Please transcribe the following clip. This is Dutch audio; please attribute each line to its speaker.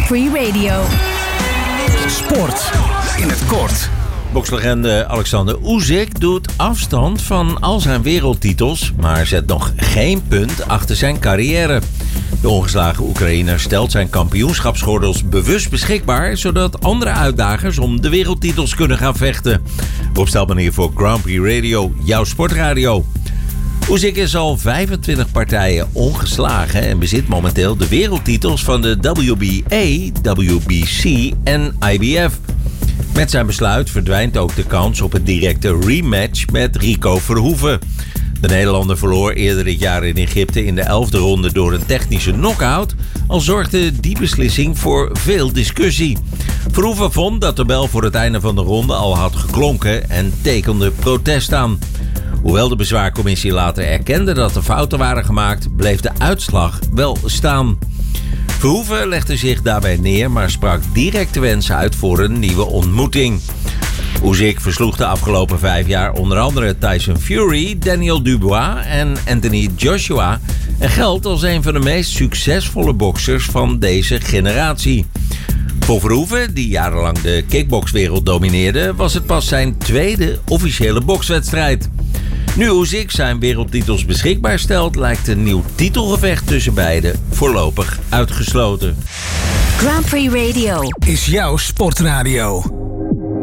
Speaker 1: Prix Radio.
Speaker 2: Sport in het kort.
Speaker 3: Bokslegende Alexander Usyk doet afstand van al zijn wereldtitels, maar zet nog geen punt achter zijn carrière. De ongeslagen Oekraïner stelt zijn kampioenschapsgordels bewust beschikbaar, zodat andere uitdagers om de wereldtitels kunnen gaan vechten. Opstelmanier voor Grand Prix Radio, jouw sportradio. Usyk is al 25 partijen ongeslagen en bezit momenteel de wereldtitels van de WBA, WBC en IBF. Met zijn besluit verdwijnt ook de kans op een directe rematch met Rico Verhoeven. De Nederlander verloor eerder dit jaar in Egypte in de 11e ronde door een technische knock-out, al zorgde die beslissing voor veel discussie. Verhoeven vond dat de bel voor het einde van de ronde al had geklonken en tekende protest aan. Hoewel de bezwaarcommissie later erkende dat er fouten waren gemaakt, bleef de uitslag wel staan. Verhoeven legde zich daarbij neer, maar sprak direct de wens uit voor een nieuwe ontmoeting. Usyk versloeg de afgelopen 5 jaar onder andere Tyson Fury, Daniel Dubois en Anthony Joshua en geldt als een van de meest succesvolle boksers van deze generatie. Voor Verhoeven, die jarenlang de kickboxwereld domineerde, was het pas zijn tweede officiële bokswedstrijd. Nu Usyk zijn wereldtitels beschikbaar stelt, lijkt een nieuw titelgevecht tussen beiden voorlopig uitgesloten.
Speaker 1: Grand Prix Radio
Speaker 2: Is jouw sportradio.